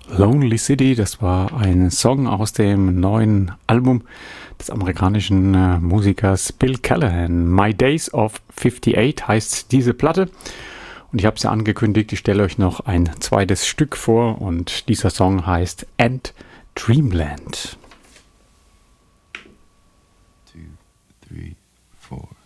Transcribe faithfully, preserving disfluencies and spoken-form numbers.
Lonely City, das war ein Song aus dem neuen Album des amerikanischen äh, Musikers Bill Callahan. My Days of fifty-eight heißt diese Platte. Und ich habe es ja angekündigt, ich stelle euch noch ein zweites Stück vor und dieser Song heißt End Dreamland. Two, three, four.